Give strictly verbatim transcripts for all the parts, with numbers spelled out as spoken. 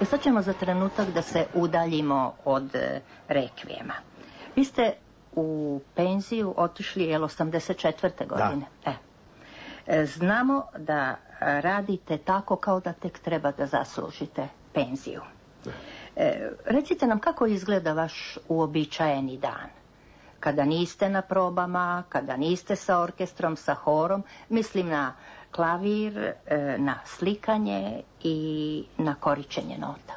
E sad ćemo za trenutak da se udaljimo od e, rekvijema. Vi ste u penziju otišli, jel, osamdeset četvrte godine? Da. E. E, znamo da radite tako kao da tek treba da zaslužite penziju. E, recite nam kako izgleda vaš uobičajeni dan? Kada niste na probama, kada niste sa orkestrom, sa horom, mislim na klavir, e, na slikanje i na koričenje nota.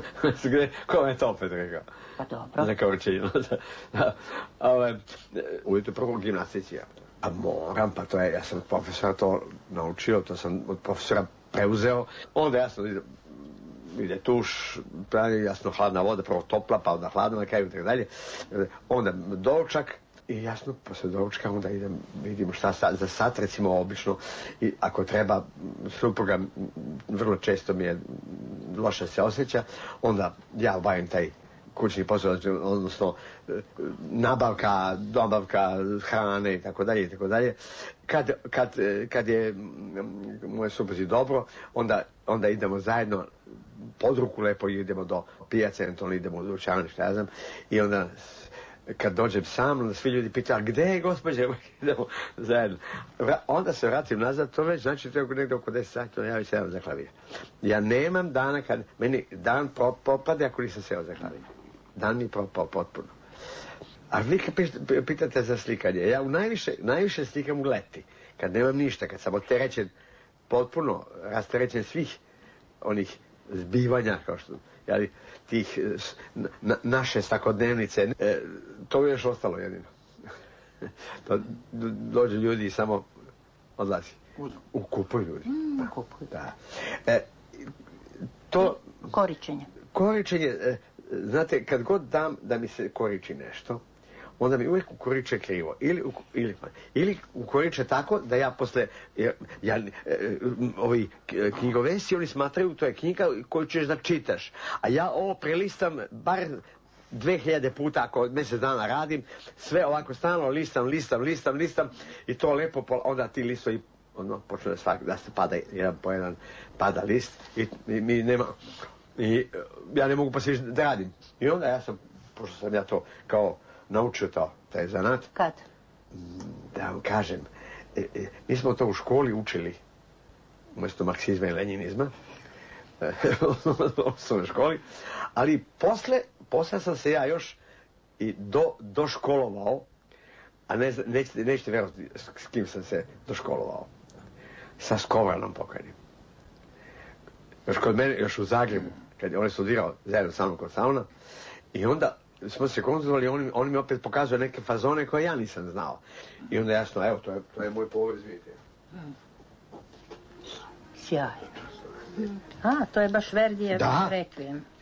Ko me to opet rekao? Pa dobro. Na koričenje nota. Ove, uvijek prvo gimnastici. A moram, pa to je, ja sam od profesora to naučio, to sam od profesora preuzeo. Onda jasno ide, ide tuš, pravi, jasno hladna voda, prvo topla, pa onda hladna, na kraju i tako dalje. Onda doručak i jasno, posle doručka onda idem, vidimo šta sa, za sat, recimo obično, i ako treba, supruga vrlo često mi je loše se osjeća, onda ja obavim taj kućni posao, odnosno nabavka, dobavka hrane i tako dalje i tako dalje. Kad, kad, kad je moje supruzi dobro, onda, onda idemo zajedno pod ruku lepo idemo do pijace, eventualno idemo u dućan, šta ja znam, i onda kad dođem sam, onda svi ljudi pitaju, a gde je gospođe? Idemo zajedno. Onda se vratim nazad, to već znači to je negdje oko deset sati, ja već sedam za klavir. Ja nemam dana kad, meni dan propade ako nisam seo za klavir. Dan mi propao potpuno. A vi kad pitate za slikanje, ja u najviše, najviše slikam u leti, kad nemam ništa, kad sam oterećen, potpuno rasterećen svih onih zbivanja, kao što, jeli, tih na, naše svakodnevnice, e, to je još ostalo jedino. To, dođu ljudi i samo odlazi. U kupuju ljudi. Mm, da. Kupuju. Da. E, to... Koričenje. Koričenje, e, znate, kad god dam da mi se koriči nešto, onda mi uvijek ukoriče krivo. Ili, ili, ili ukoriče tako da ja posle, ja, ja, e, ovi knjigovesi, oni smatraju, to je knjiga koju ćeš da čitaš. A ja ovo prelistam bar dve hiljade puta, ako mjesec dana radim, sve ovako stalno listam, listam, listam, listam i to lepo, onda ti listo i ono, počne da svaki, da se pada jedan po jedan, pada list i mi nema, i ja ne mogu pa se da radim. I onda ja sam, pošto sam ja to kao naučio to, taj zanat. Kad? Da vam kažem, e, e, mi smo to u školi učili, umjesto marksizma i lenjinizma, u osnovnoj školi, ali posle, posle sam se ja još i do, doškolovao, a ne, nećete, nećete vjerovati s kim sam se doškolovao. Sa Skovranom pokojnim. Još kod mene, još u Zagrebu, kad je on studirao zajedno sa mnom kod sauna, i onda smo se konzultovali, on, on mi opet pokazuje neke fazone koje ja nisam znao. I onda jasno, evo, to je, to je moj povez, vidite. Sjajno. A, to je baš Verdijev rekvijem.